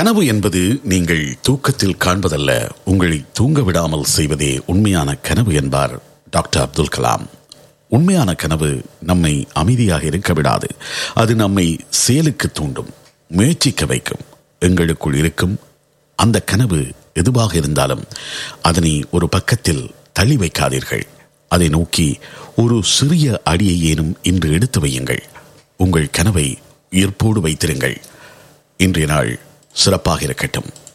கனவு என்பது நீங்கள் தூக்கத்தில் காண்பதல்ல, உங்களை தூங்க விடாமல் செய்வதே உண்மையான கனவு என்பார் டாக்டர் அப்துல் கலாம். உண்மையான கனவு நம்மை அமைதியாக இருக்க விடாது. அது நம்மை செயலுக்கு தூண்டும், முயற்சிக்க வைக்கும். எங்களுக்குள் இருக்கும் அந்த கனவு எதுவாக இருந்தாலும் அதனை ஒரு பக்கத்தில் தள்ளி வைக்காதீர்கள். அதை நோக்கி ஒரு சிறிய அடியை ஏனும் இன்று எடுத்து வையுங்கள். உங்கள் கனவை உயிர்ப்போடு வைத்திருங்கள். இன்றைய நாள் சிறப்பாக இருக்கட்டும்.